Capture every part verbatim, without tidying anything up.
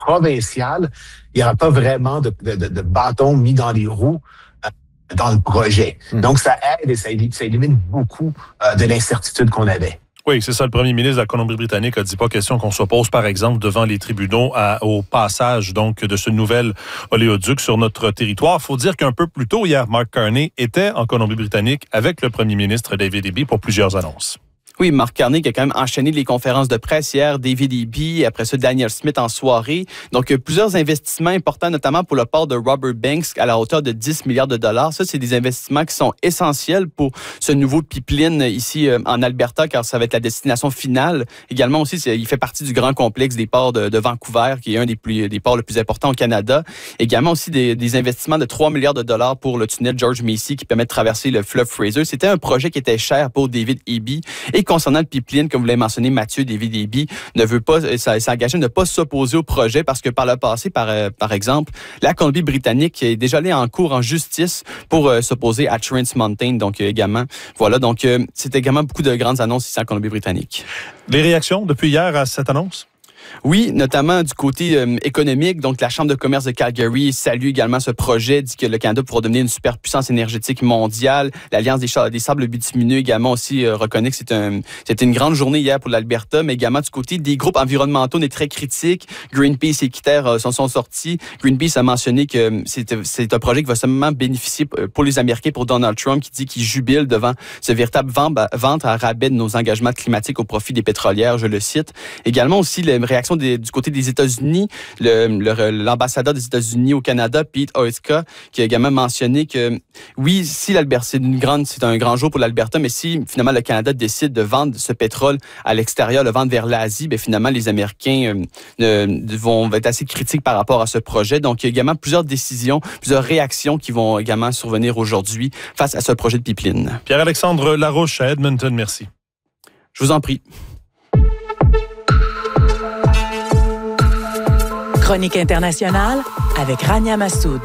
provincial, il n'y aura pas vraiment de, de, de, de bâton mis dans les roues euh, dans le projet. Mmh. Donc, ça aide et ça, ça élimine beaucoup euh, de l'incertitude qu'on avait. Oui, c'est ça. Le premier ministre de la Colombie-Britannique a dit pas question qu'on s'oppose, par exemple, devant les tribunaux à, au passage donc de ce nouvel oléoduc sur notre territoire. Il faut dire qu'un peu plus tôt, hier, Mark Carney était en Colombie-Britannique avec le premier ministre David Eby pour plusieurs annonces. Oui, Mark Carney qui a quand même enchaîné les conférences de presse hier, David Eby, après ça Daniel Smith en soirée. Donc, plusieurs investissements importants, notamment pour le port de Robert Banks à la hauteur de dix milliards de dollars. Ça, c'est des investissements qui sont essentiels pour ce nouveau pipeline ici euh, en Alberta, car ça va être la destination finale. Également aussi, c'est, il fait partie du grand complexe des ports de, de Vancouver, qui est un des, plus, des ports les plus importants au Canada. Également aussi des, des investissements de trois milliards de dollars pour le tunnel George Macy qui permet de traverser le fleuve Fraser. C'était un projet qui était cher pour David Eby. Et concernant le pipeline, comme vous l'avez mentionné, Mathieu, David Eby ne veut pas, s'est engagé à ne pas s'opposer au projet parce que par le passé, par, euh, par exemple, la Colombie-Britannique est déjà allée en cours en justice pour euh, s'opposer à Trans Mountain. Donc, euh, également, voilà. Donc, euh, c'est également beaucoup de grandes annonces ici en Colombie-Britannique. Les réactions depuis hier à cette annonce? Oui, notamment du côté euh, économique. Donc, la Chambre de commerce de Calgary salue également ce projet, dit que le Canada pourra devenir une superpuissance énergétique mondiale. L'Alliance des, des sables bitumineux également aussi euh, reconnaît que c'est un, c'était une grande journée hier pour l'Alberta, mais également du côté des groupes environnementaux, on est très critiques. Greenpeace et Équiterre euh, s'en sont sortis. Greenpeace a mentionné que c'est, c'est un projet qui va seulement bénéficier pour les Américains, pour Donald Trump, qui dit qu'il jubile devant ce véritable vente à rabais de nos engagements climatiques au profit des pétrolières, je le cite. Également aussi, les réactions des, du côté des États-Unis, le, le, l'ambassadeur des États-Unis au Canada, Pete Oetka, qui a également mentionné que oui, si l'Alberta, c'est une grande, c'est un grand jour pour l'Alberta, mais si finalement le Canada décide de vendre ce pétrole à l'extérieur, le vendre vers l'Asie, bien finalement les Américains euh, vont être assez critiques par rapport à ce projet. Donc il y a également plusieurs décisions, plusieurs réactions qui vont également survenir aujourd'hui face à ce projet de pipeline. Pierre-Alexandre Larouche à Edmonton, merci. Je vous en prie. Chronique internationale avec Rania Massoud.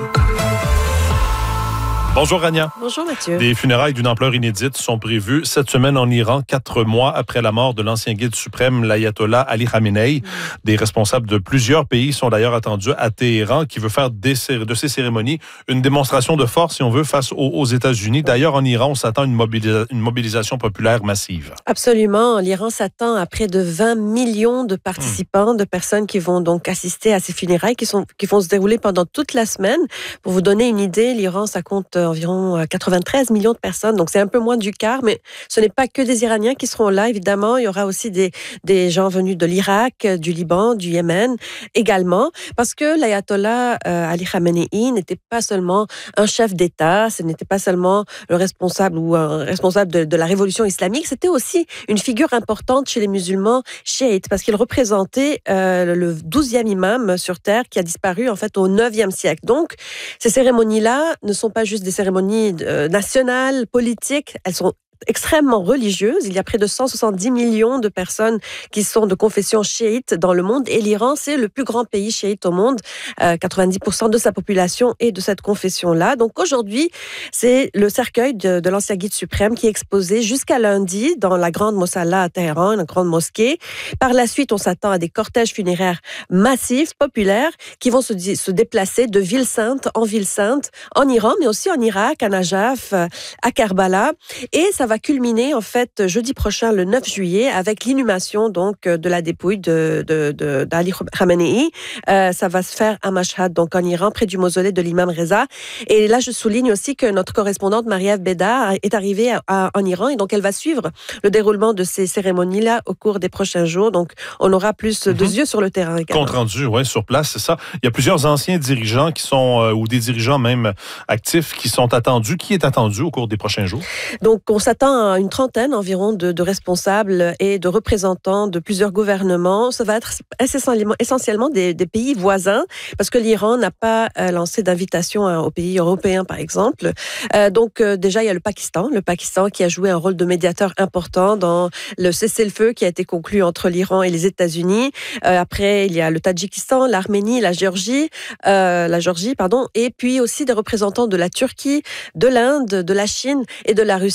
Bonjour Rania. Bonjour Mathieu. Des funérailles d'une ampleur inédite sont prévues cette semaine en Iran, quatre mois après la mort de l'ancien guide suprême, l'ayatollah Ali Khamenei. Mmh. Des responsables de plusieurs pays sont d'ailleurs attendus à Téhéran, qui veut faire des, de ces cérémonies une démonstration de force, si on veut, face aux, aux États-Unis. D'ailleurs, en Iran, on s'attend à une, mobilisa- une mobilisation populaire massive. Absolument. L'Iran s'attend à près de vingt millions de participants, mmh. de personnes qui vont donc assister à ces funérailles qui, sont, qui vont se dérouler pendant toute la semaine. Pour vous donner une idée, l'Iran, ça compte environ quatre-vingt-treize millions de personnes, donc c'est un peu moins du quart, mais ce n'est pas que des Iraniens qui seront là, évidemment. Il y aura aussi des, des gens venus de l'Irak, du Liban, du Yémen également, parce que l'ayatollah euh, Ali Khamenei n'était pas seulement un chef d'État, ce n'était pas seulement le responsable ou un responsable de, de la révolution islamique, c'était aussi une figure importante chez les musulmans chiites, parce qu'il représentait euh, le douzième imam sur Terre qui a disparu en fait au neuvième siècle. Donc, ces cérémonies-là ne sont pas juste des cérémonies euh, nationales, politiques, elles sont extrêmement religieuse. Il y a près de cent soixante-dix millions de personnes qui sont de confession chiite dans le monde et l'Iran, c'est le plus grand pays chiite au monde. Euh, quatre-vingt-dix pour cent de sa population est de cette confession-là. Donc aujourd'hui, c'est le cercueil de, de l'ancien guide suprême qui est exposé jusqu'à lundi dans la grande Mosalla à Téhéran, une grande mosquée. Par la suite, on s'attend à des cortèges funéraires massifs, populaires, qui vont se, se déplacer de ville sainte en ville sainte en Iran, mais aussi en Irak, à Najaf, à Karbala. Et ça va culminer en fait jeudi prochain, le neuf juillet, avec l'inhumation donc de la dépouille de, de, de, d'Ali Khamenei. Euh, ça va se faire à Mashhad, donc en Iran, près du mausolée de l'imam Reza. Et là, je souligne aussi que notre correspondante Marie-Ève Bédard est arrivée à, à, en Iran et donc elle va suivre le déroulement de ces cérémonies-là au cours des prochains jours. Donc, on aura plus mm-hmm. de yeux sur le terrain également. Compte rendu, oui, sur place, c'est ça. Il y a plusieurs anciens dirigeants qui sont, euh, ou des dirigeants même actifs qui sont attendus. Qui est attendu au cours des prochains jours? Donc, on s'attend à une trentaine environ de, de responsables et de représentants de plusieurs gouvernements. Ça va être essentiellement, essentiellement des, des pays voisins, parce que l'Iran n'a pas euh, lancé d'invitation aux pays européens, par exemple. Euh, donc, euh, déjà, il y a le Pakistan. Le Pakistan qui a joué un rôle de médiateur important dans le cessez-le-feu qui a été conclu entre l'Iran et les États-Unis. Euh, après, il y a le Tadjikistan, l'Arménie, la Géorgie, euh, la Géorgie, pardon, et puis aussi des représentants de la Turquie, de l'Inde, de la Chine et de la Russie, l'ancien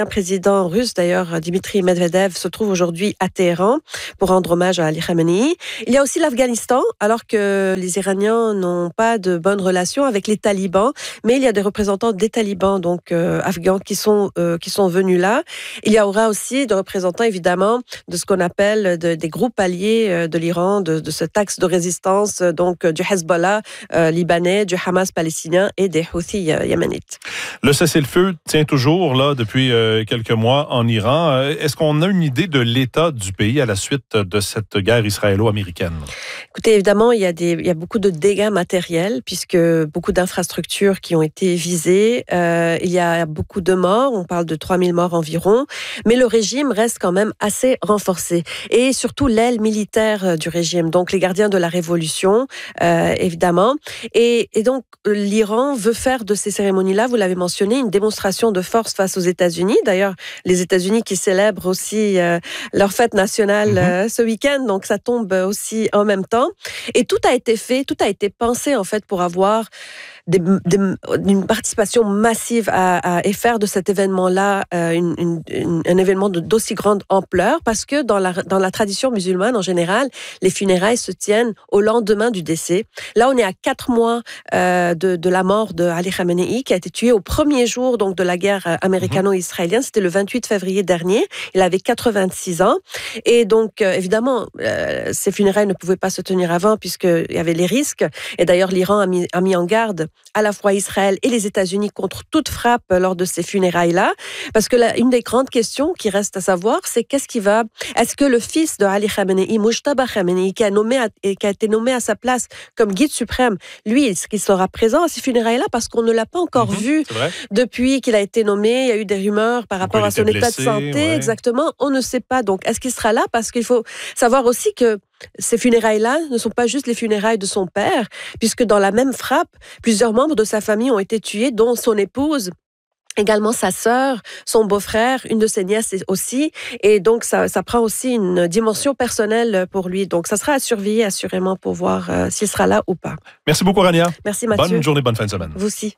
président russe, d'ailleurs, Dimitri Medvedev, se trouve aujourd'hui à Téhéran pour rendre hommage à Ali Khamenei. Il y a aussi l'Afghanistan, alors que les Iraniens n'ont pas de bonnes relations avec les talibans, mais il y a des représentants des talibans, donc euh, afghans, qui sont euh, qui sont venus là. Il y aura aussi des représentants, évidemment, de ce qu'on appelle de, des groupes alliés de l'Iran, de, de cet axe de résistance, donc du Hezbollah euh, libanais, du Hamas palestinien et des Houthis euh, yéménites. Le cessez-le-feu tient toujours là depuis euh, quelques mois en Iran. Euh, est-ce qu'on a une idée de l'état du pays à la suite de cette guerre israélo-américaine? Écoutez, évidemment, il y a des, il y a beaucoup de dégâts matériels puisque beaucoup d'infrastructures qui ont été visées. Euh, il y a beaucoup de morts. On parle de trois mille morts environ. Mais le régime reste quand même assez renforcé. Et surtout l'aile militaire du régime. Donc les gardiens de la révolution, euh, évidemment. Et, et donc l'Iran veut faire de ces cérémonies-là, vous l'avez mentionné, une démonstration de force face aux États-Unis. D'ailleurs, les États-Unis qui célèbrent aussi euh, leur fête nationale mmh. euh, ce week-end, donc ça tombe aussi en même temps. Et tout a été fait, tout a été pensé en fait pour avoir Des, des, une participation massive à, à, et faire de cet événement-là euh, une, une, une, un événement de, d'aussi grande ampleur, parce que dans la, dans la tradition musulmane en général, les funérailles se tiennent au lendemain du décès. Là, on est à quatre mois euh, de, de la mort de Ali Khamenei, qui a été tué au premier jour donc de la guerre américano-israélienne. C'était le vingt-huit février dernier. Il avait quatre-vingt-six ans. Et donc, euh, évidemment, euh, ces funérailles ne pouvaient pas se tenir avant, puisqu'il y avait les risques. Et d'ailleurs, l'Iran a mis, a mis en garde à la fois Israël et les États-Unis contre toute frappe lors de ces funérailles-là. Parce que la, une des grandes questions qui reste à savoir, c'est qu'est-ce qui va... Est-ce que le fils de Ali Khamenei, Mujtaba Khamenei, qui a, nommé à, qui a été nommé à sa place comme guide suprême, lui, est-ce qu'il sera présent à ces funérailles-là? Parce qu'on ne l'a pas encore mmh, vu depuis qu'il a été nommé. Il y a eu des rumeurs par rapport à son blessé, état de santé. Ouais. Exactement. On ne sait pas. Donc, est-ce qu'il sera là? Parce qu'il faut savoir aussi que ces funérailles-là ne sont pas juste les funérailles de son père, puisque dans la même frappe, plusieurs membres de sa famille ont été tués, dont son épouse, également sa sœur, son beau-frère, une de ses nièces aussi. Et donc, ça, ça prend aussi une dimension personnelle pour lui. Donc, ça sera à surveiller assurément pour voir euh, s'il sera là ou pas. Merci beaucoup, Rania. Merci, Mathieu. Bonne journée, bonne fin de semaine. Vous aussi.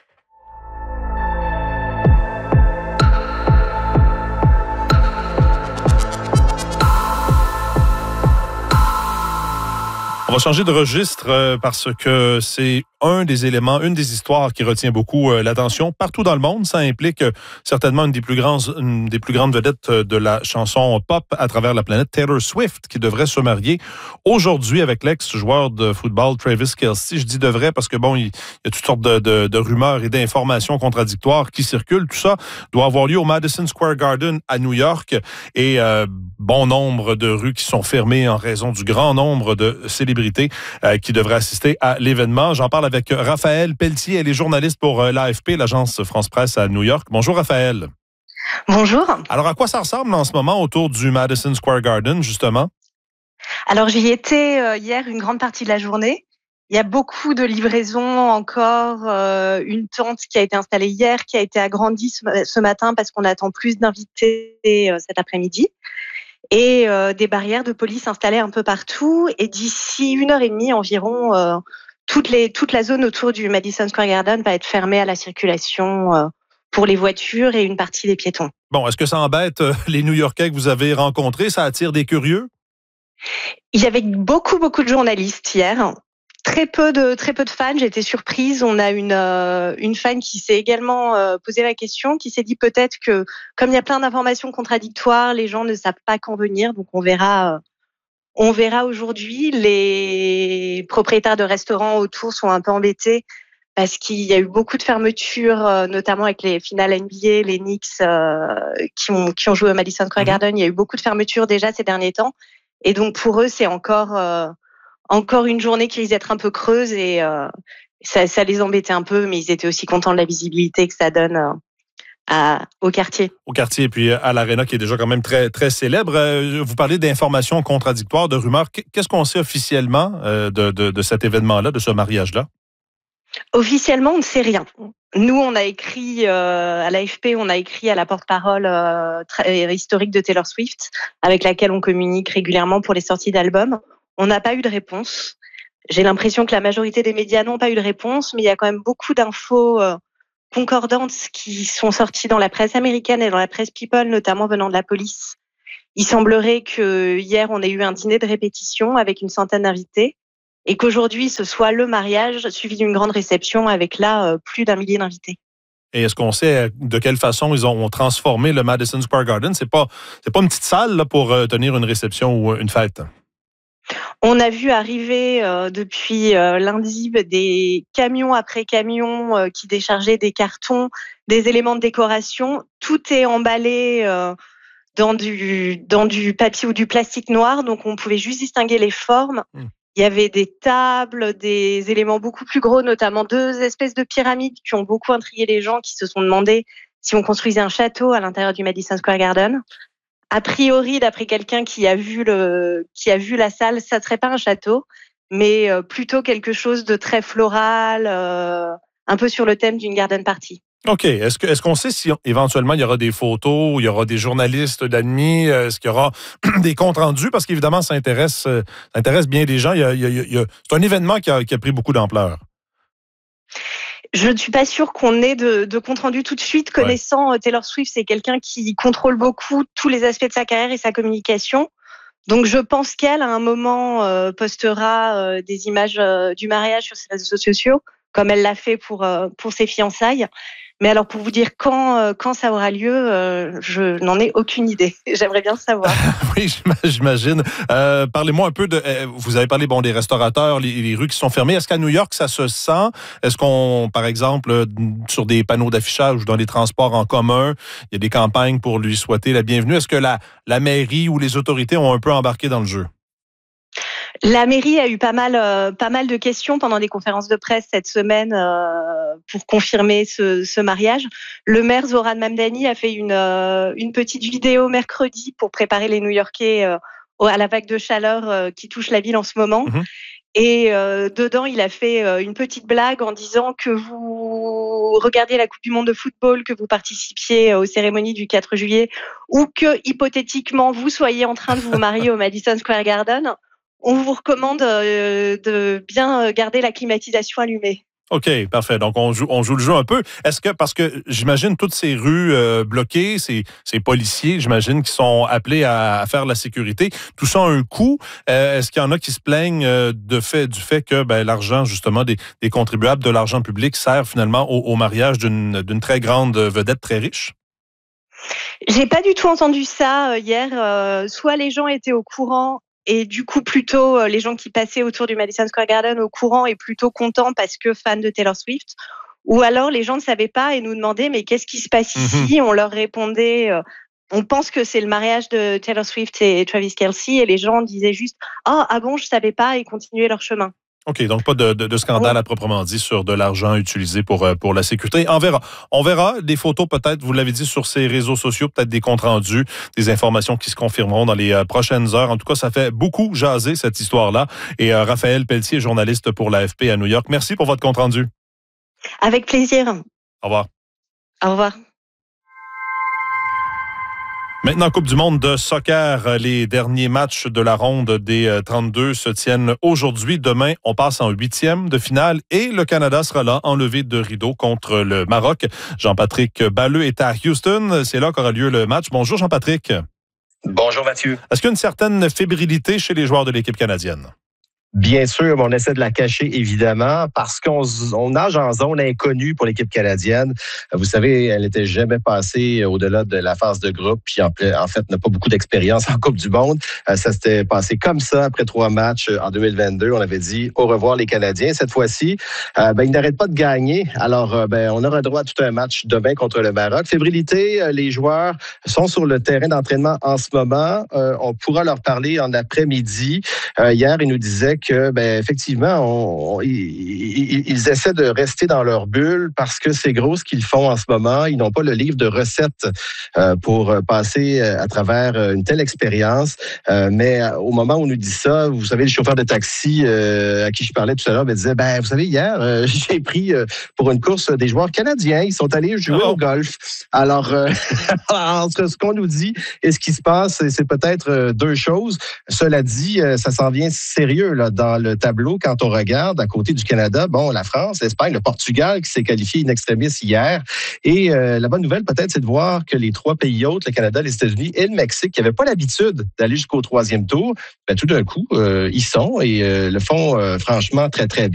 On va changer de registre euh, parce que c'est un des éléments, une des histoires qui retient beaucoup euh, l'attention partout dans le monde. Ça implique euh, certainement une des plus grandes, une des plus grandes vedettes de la chanson pop à travers la planète, Taylor Swift, qui devrait se marier aujourd'hui avec l'ex-joueur de football Travis Kelce. Je dis devrait parce que bon, il y a toutes sortes de, de, de rumeurs et d'informations contradictoires qui circulent. Tout ça doit avoir lieu au Madison Square Garden à New York et euh, bon nombre de rues qui sont fermées en raison du grand nombre de célébrités euh, qui devraient assister à l'événement. J'en parle avec Raphaël Pelletier, elle est journaliste pour euh, l'A F P, l'agence France-Presse à New York. Bonjour Raphaël. Bonjour. Alors à quoi ça ressemble en ce moment autour du Madison Square Garden, justement? Alors j'y étais euh, hier une grande partie de la journée. Il y a beaucoup de livraisons encore, euh, une tente qui a été installée hier, qui a été agrandie ce, ce matin parce qu'on attend plus d'invités euh, cet après-midi. Et euh, des barrières de police installées un peu partout. Et d'ici une heure et demie environ, euh, toute, les, toute la zone autour du Madison Square Garden va être fermée à la circulation euh, pour les voitures et une partie des piétons. Bon, est-ce que ça embête euh, les New-Yorkais que vous avez rencontrés? Ça attire des curieux? Il y avait beaucoup, beaucoup de journalistes hier. Très peu de très peu de fans. J'ai été surprise. On a une euh, une fan qui s'est également euh, posé la question, qui s'est dit peut-être que comme il y a plein d'informations contradictoires, les gens ne savent pas quand venir. Donc on verra euh, on verra aujourd'hui. Les propriétaires de restaurants autour sont un peu embêtés parce qu'il y a eu beaucoup de fermetures, euh, notamment avec les finales N B A, les Knicks euh, qui ont qui ont joué au Madison Square Garden. Il y a eu beaucoup de fermetures déjà ces derniers temps, et donc pour eux c'est encore euh, Encore une journée qui risque d'être un peu creuse et euh, ça, ça les embêtait un peu, mais ils étaient aussi contents de la visibilité que ça donne euh, à, au quartier. Au quartier et puis à l'Arena qui est déjà quand même très, très célèbre. Euh, vous parlez d'informations contradictoires, de rumeurs. Qu'est-ce qu'on sait officiellement euh, de, de, de cet événement-là, de ce mariage-là? Officiellement, on ne sait rien. Nous, on a écrit euh, à l'A F P, on a écrit à la porte-parole euh, très, historique de Taylor Swift, avec laquelle on communique régulièrement pour les sorties d'albums. On n'a pas eu de réponse. J'ai l'impression que la majorité des médias n'ont pas eu de réponse, mais il y a quand même beaucoup d'infos euh, concordantes qui sont sorties dans la presse américaine et dans la presse People, notamment venant de la police. Il semblerait que hier, on ait eu un dîner de répétition avec une centaine d'invités et qu'aujourd'hui, ce soit le mariage suivi d'une grande réception avec là plus d'un millier d'invités. Et est-ce qu'on sait de quelle façon ils ont transformé le Madison Square Garden? C'est pas, c'est pas une petite salle là, pour tenir une réception ou une fête? On a vu arriver euh, depuis euh, lundi des camions après camions euh, qui déchargeaient des cartons, des éléments de décoration. Tout est emballé euh, dans du dans du papier ou du plastique noir, donc on pouvait juste distinguer les formes. Mmh. Il y avait des tables, des éléments beaucoup plus gros, notamment deux espèces de pyramides qui ont beaucoup intrigué les gens, qui se sont demandé si on construisait un château à l'intérieur du Madison Square Garden. A priori, d'après quelqu'un qui a vu le, qui a vu la salle, ça serait pas un château, mais euh, plutôt quelque chose de très floral, euh, un peu sur le thème d'une garden party. OK. Est-ce que, est-ce qu'on sait si éventuellement il y aura des photos, il y aura des journalistes d'admis, est-ce qu'il y aura des comptes rendus? Parce qu'évidemment, ça intéresse, ça intéresse bien des gens. Il y a, il y a, il y a, c'est un événement qui a, qui a pris beaucoup d'ampleur. Je ne suis pas sûre qu'on ait de, de compte rendu tout de suite. Connaissant ouais. Taylor Swift, c'est quelqu'un qui contrôle beaucoup tous les aspects de sa carrière et sa communication. Donc, je pense qu'elle, à un moment, euh, postera euh, des images euh, du mariage sur ses réseaux sociaux, comme elle l'a fait pour euh, pour ses fiançailles. Mais alors, pour vous dire quand euh, quand ça aura lieu, euh, je n'en ai aucune idée. J'aimerais bien savoir. Oui, j'imagine. Euh, parlez-moi un peu de... Euh, vous avez parlé bon, des restaurateurs, les, les rues qui sont fermées. Est-ce qu'à New York, ça se sent? Est-ce qu'on, par exemple, sur des panneaux d'affichage ou dans les transports en commun, il y a des campagnes pour lui souhaiter la bienvenue? Est-ce que la, la mairie ou les autorités ont un peu embarqué dans le jeu? La mairie a eu pas mal, euh, pas mal de questions pendant des conférences de presse cette semaine euh, pour confirmer ce, ce mariage. Le maire Zoran Mamdani a fait une, euh, une petite vidéo mercredi pour préparer les New-Yorkais euh, à la vague de chaleur euh, qui touche la ville en ce moment. Mmh. Et euh, dedans, il a fait euh, une petite blague en disant que vous regardiez la Coupe du Monde de football, que vous participiez aux cérémonies du quatre juillet ou que, hypothétiquement, vous soyez en train de vous marier au Madison Square Garden. On vous recommande euh, de bien garder la climatisation allumée. OK, parfait. Donc, on joue, on joue le jeu un peu. Est-ce que, parce que j'imagine toutes ces rues euh, bloquées, ces, ces policiers, j'imagine, qui sont appelés à, à faire la sécurité, tout ça a un coût. Euh, est-ce qu'il y en a qui se plaignent euh, de fait, du fait que ben, l'argent, justement, des, des contribuables, de l'argent public, sert finalement au, au mariage d'une, d'une très grande vedette très riche? J'ai pas du tout entendu ça euh, hier. Euh, soit les gens étaient au courant, et du coup, plutôt, les gens qui passaient autour du Madison Square Garden au courant et plutôt contents parce que fans de Taylor Swift. Ou alors, les gens ne savaient pas et nous demandaient, mais qu'est-ce qui se passe ici? Mm-hmm. On leur répondait, euh, on pense que c'est le mariage de Taylor Swift et Travis Kelce. Et les gens disaient juste, oh, ah bon, je savais pas, et continuaient leur chemin. OK, donc pas de, de, de scandale à proprement dit sur de l'argent utilisé pour, pour la sécurité. On verra. On verra des photos peut-être, vous l'avez dit, sur ces réseaux sociaux, peut-être des comptes rendus, des informations qui se confirmeront dans les prochaines heures. En tout cas, ça fait beaucoup jaser cette histoire-là. Et euh, Raphaël Pelletier, journaliste pour l'A F P à New York, merci pour votre compte rendu. Avec plaisir. Au revoir. Au revoir. Maintenant, Coupe du monde de soccer, les derniers matchs de la ronde des trente-deux se tiennent aujourd'hui. Demain, on passe en huitième de finale et le Canada sera là en levée de rideau contre le Maroc. Jean-Patrick Balleux est à Houston. C'est là qu'aura lieu le match. Bonjour Jean-Patrick. Bonjour Mathieu. Est-ce qu'il y a une certaine fébrilité chez les joueurs de l'équipe canadienne? Bien sûr, on essaie de la cacher, évidemment, parce qu'on on nage en zone inconnue pour l'équipe canadienne. Vous savez, elle n'était jamais passée au-delà de la phase de groupe, puis en, en fait, n'a pas beaucoup d'expérience en Coupe du monde. Ça s'était passé comme ça après trois matchs en deux mille vingt-deux. On avait dit au revoir les Canadiens. Cette fois-ci, euh, ben, ils n'arrêtent pas de gagner. Alors, ben, on aura droit à tout un match demain contre le Maroc. Fébrilité, les joueurs sont sur le terrain d'entraînement en ce moment. Euh, on pourra leur parler en après-midi. Euh, hier, ils nous disaient que, ben, effectivement, on, on, ils, ils essaient de rester dans leur bulle parce que c'est gros ce qu'ils font en ce moment. Ils n'ont pas le livre de recettes euh, pour passer à travers une telle expérience. Euh, mais au moment où on nous dit ça, vous savez, le chauffeur de taxi euh, à qui je parlais tout à l'heure me disait, ben, vous savez, hier, euh, j'ai pris euh, pour une course des joueurs canadiens. Ils sont allés jouer oh. au golf. Alors, euh, entre ce qu'on nous dit et ce qui se passe, c'est peut-être deux choses. Cela dit, ça s'en vient sérieux, là. dans le tableau quand on regarde à côté du Canada, bon, la France, l'Espagne, le Portugal qui s'est qualifié in extremis hier. Et euh, la bonne nouvelle peut-être, c'est de voir que les trois pays hôtes, le Canada, les États-Unis et le Mexique, qui n'avaient pas l'habitude d'aller jusqu'au troisième tour, ben, tout d'un coup, euh, ils sont et euh, le font euh, franchement très, très bien.